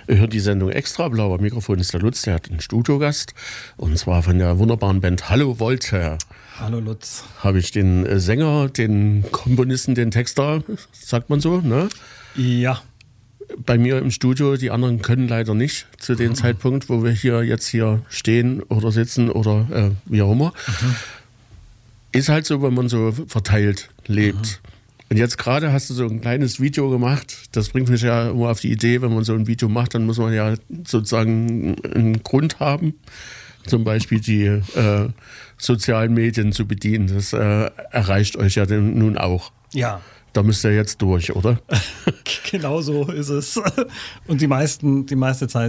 Wir hören die Sendung Extra Blau. Am Mikrofon ist der Lutz, der hat einen Studiogast. Und zwar von der wunderbaren Band Hallo Voltaire. Hallo Lutz. Habe ich den Sänger, den Komponisten, den Texter, sagt man so, ne? Ja. Bei mir im Studio, die anderen können leider nicht zu dem Zeitpunkt, wo wir jetzt hier stehen oder sitzen oder wie auch immer. Ist halt so, wenn man so verteilt lebt. Und jetzt gerade hast du so ein kleines Video gemacht. Das bringt mich ja immer auf die Idee, wenn man so ein Video macht, dann muss man ja sozusagen einen Grund haben. Zum Beispiel die sozialen Medien zu bedienen. Das erreicht euch ja nun auch. Ja. Da müsst ihr jetzt durch, oder? Genau so ist es. Und die meiste Zeit